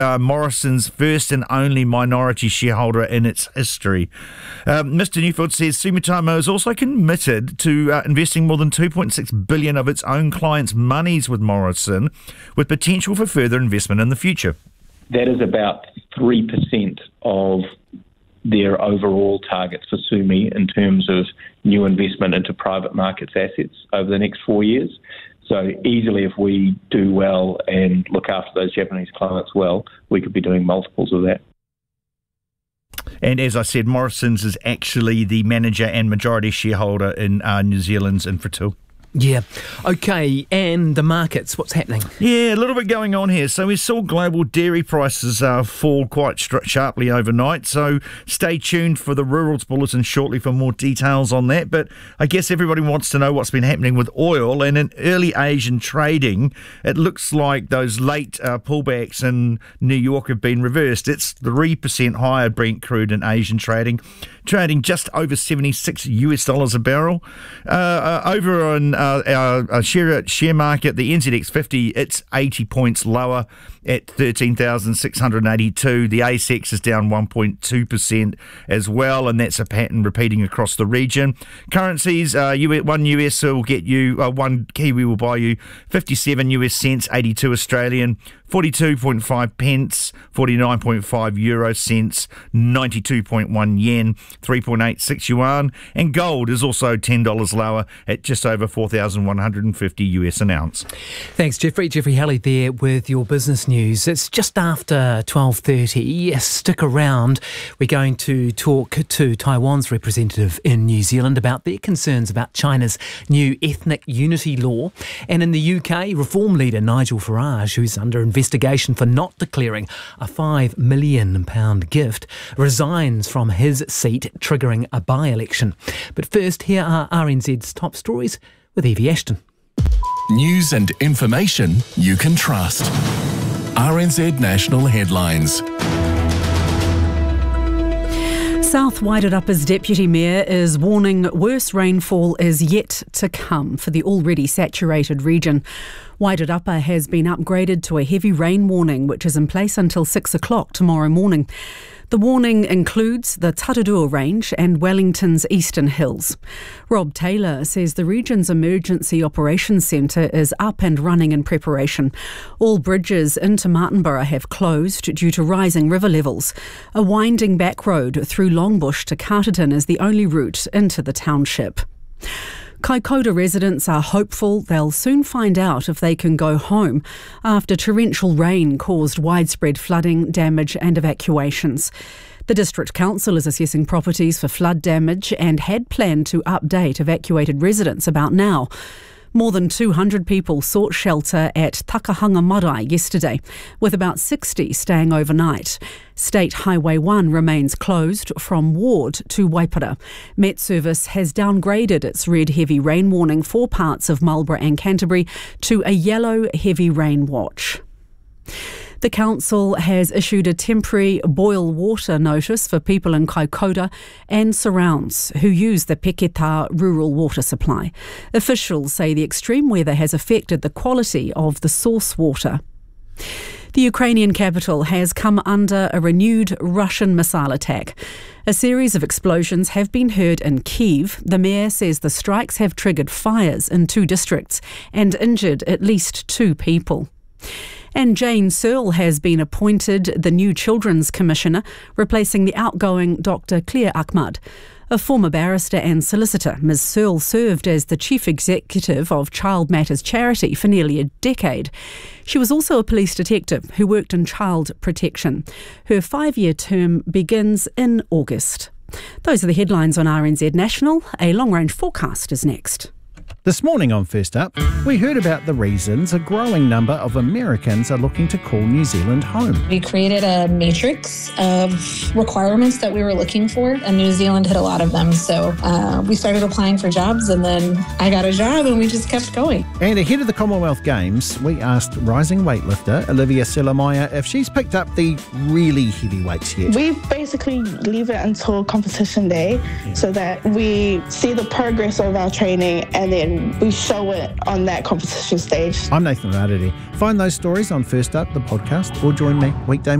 Morrison's first and only minority shareholder in its history. Mr. Newfield says Sumitomo is also committed to investing more than $2.6 billion of its own clients' monies with Morrison, with potential for further investment in the future. That is about 3% of their overall targets for Sumi in terms of new investment into private markets assets over the next 4 years. So easily, if we do well and look after those Japanese clients well, we could be doing multiples of that. And as I said, Morrison's is actually the manager and majority shareholder in New Zealand's Infratil. Yeah. Okay, and the markets, what's happening? Yeah, a little bit going on here. So we saw global dairy prices fall quite sharply overnight. So stay tuned for the Rurals Bulletin shortly for more details on that. But I guess everybody wants to know what's been happening with oil. And in early Asian trading, it looks like those late pullbacks in New York have been reversed. It's 3% higher Brent crude in Asian trading just over $76 a barrel. Over on our share market, the NZX 50, it's 80 points lower at 13,682. The ASX is down 1.2% as well, and that's a pattern repeating across the region. Currencies, one US will get you, one Kiwi will buy you 57 US cents, 82 Australian, 42.5 pence, 49.5 euro cents, 92.1 yen, 3.86 yuan, and gold is also $10 lower at just over 4,150 US an ounce. Thanks, Jeffrey. Jeffrey Halley there with your business news. It's just after 12:30. Stick around. We're going to talk to Taiwan's representative in New Zealand about their concerns about China's new ethnic unity law. And in the UK, Reform leader Nigel Farage, who's under investigation for not declaring a £5 million gift, resigns from his seat, triggering a by-election. But first, here are RNZ's top stories with Evie Ashton. News and information you can trust. RNZ National Headlines. South Wairarapa's Deputy Mayor is warning worse rainfall is yet to come for the already saturated region. Wairarapa has been upgraded to a heavy rain warning, which is in place until 6 o'clock tomorrow morning. The warning includes the Tararua Range and Wellington's Eastern Hills. Rob Taylor says the region's Emergency Operations Centre is up and running in preparation. All bridges into Martinborough have closed due to rising river levels. A winding back road through Longbush to Carterton is the only route into the township. Kaikoura residents are hopeful they'll soon find out if they can go home after torrential rain caused widespread flooding, damage and evacuations. The District Council is assessing properties for flood damage and had planned to update evacuated residents about now. More than 200 people sought shelter at Takahanga Marae yesterday, with about 60 staying overnight. State Highway 1 remains closed from Ward to Waipara. Met Service has downgraded its red heavy rain warning for parts of Marlborough and Canterbury to a yellow heavy rain watch. The council has issued a temporary boil water notice for people in Kaikoura and surrounds who use the Peketa rural water supply. Officials say the extreme weather has affected the quality of the source water. The Ukrainian capital has come under a renewed Russian missile attack. A series of explosions have been heard in Kyiv. The mayor says the strikes have triggered fires in 2 districts and injured at least 2 people. And Jane Searle has been appointed the new Children's Commissioner, replacing the outgoing Dr. Claire Ahmad. A former barrister and solicitor, Ms Searle served as the Chief Executive of Child Matters Charity for nearly a decade. She was also a police detective who worked in child protection. Her 5-year term begins in August. Those are the headlines on RNZ National. A long-range forecast is next. This morning on First Up, we heard about the reasons a growing number of Americans are looking to call New Zealand home. We created a matrix of requirements that we were looking for, and New Zealand hit a lot of them. So we started applying for jobs, and then I got a job, and we just kept going. And ahead of the Commonwealth Games, we asked rising weightlifter Olivia Selamaya if she's picked up the really heavy weights yet. We basically leave it until competition day so that we see the progress of our training and then and we show it on that competition stage. I'm Nathan Rarity. Find those stories on First Up, the podcast, or join me weekday